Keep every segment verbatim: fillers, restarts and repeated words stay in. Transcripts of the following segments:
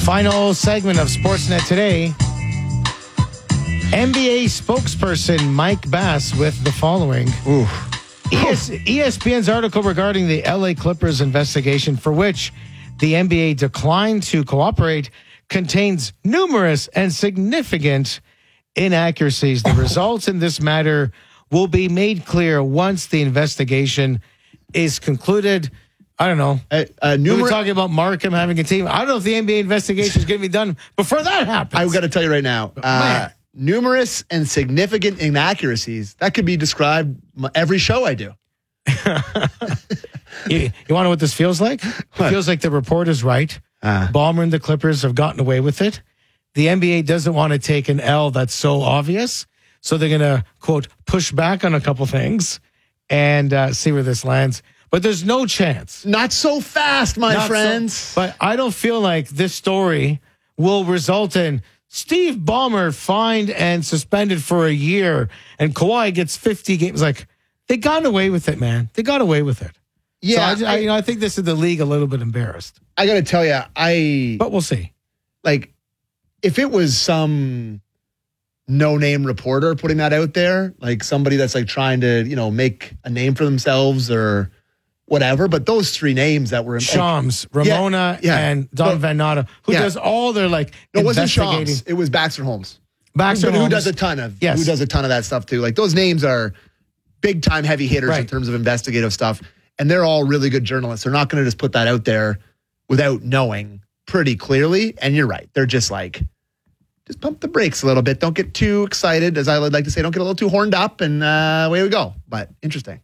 Final segment of Sportsnet today. N B A spokesperson Mike Bass with the following. Ooh. ES, E S P N's article regarding the L A Clippers investigation, for which the N B A declined to cooperate, contains numerous and significant inaccuracies. The results in this matter will be made clear once the investigation is concluded. I don't know. Uh, uh, we numer- were talking about Markham having a team. I don't know if the N B A investigation is going to be done before that happens. I've got to tell you right now. Uh, numerous and significant inaccuracies. That could be described every show I do. you, you want to know what this feels like? It What? feels like the report is right. Uh. Ballmer and the Clippers have gotten away with it. The N B A doesn't want to take an L that's so obvious. So they're going to, quote, push back on a couple things and uh, see where this lands. But there's no chance. Not so fast, my Not friends. so- but I don't feel like this story will result in Steve Ballmer fined and suspended for a year and Kawhi gets fifty games. Like, they got away with it, man. They got away with it. Yeah, So I, I, you know, I think this is the league a little bit embarrassed. I got to tell you, I But we'll see. like if it was some no-name reporter putting that out there, like somebody that's like trying to, you know, make a name for themselves or whatever. But those three names that were Shams, Ramona, yeah, and Don but- Van Natta, who yeah. does all their like no, it wasn't investigating. Shams. It was Baxter Holmes. Baxter But who Holmes. does a ton of Yes. who does a ton of that stuff too. Like those names are big time heavy hitters in Right. terms of investigative stuff, and they're all really good journalists. They're not going to just put that out there without knowing pretty clearly. And you're right, they're just like, just pump the brakes a little bit. Don't get too excited, as I would like to say. Don't get a little too horned up, and uh, away we go. But interesting.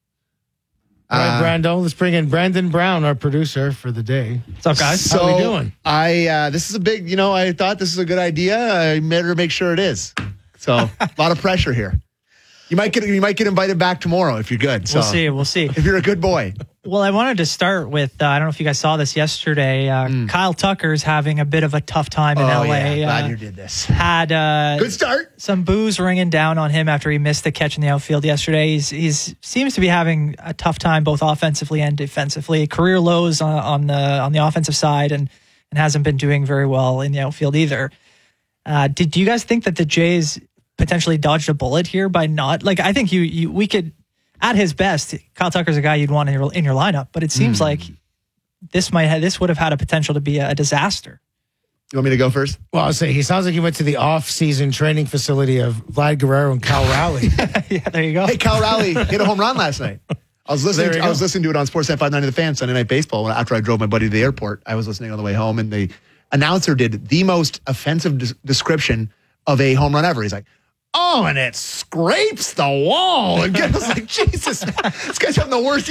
All right, Uh, Brando, let's bring in Brandon Brown, our producer for the day. What's up, guys? So How we doing? I uh, this is a big, you know, I thought this is a good idea. I better make sure it is. So a lot of pressure here. You might get you might get invited back tomorrow if you're good. So We'll see. We'll see. if you're a good boy. Well, I wanted to start with, uh, I don't know if you guys saw this yesterday. Uh, Kyle Tucker's having a bit of a tough time in Mm. Oh, L A. yeah. Glad Uh, you did this. had uh, Good start. some booze ringing down on him after he missed the catch in the outfield yesterday. He's he's seems to be having a tough time both offensively and defensively. Career lows on, on the on the offensive side, and and hasn't been doing very well in the outfield either. Uh, did do you guys think that the Jays potentially dodged a bullet here by not, like, I think you, you we could, at his best, Kyle Tucker's a guy you'd want in your in your lineup, but it seems like this might have, this would have had a potential to be a, a disaster. You want me to go first? Well, I'll say he sounds like he went to the off-season training facility of Vlad Guerrero and Cal Raleigh. Yeah, there you go. Hey, Cal Raleigh hit a home run last night. I was listening. There To, you I was go. listening to it on Sportsnet five ninety The Fan Sunday Night Baseball. When, after I drove my buddy to the airport, I was listening on the way home, and the announcer did the most offensive des- description of a home run ever. He's like, "Oh, and it scrapes the wall." And I was like, "Jesus, this guy's having the worst."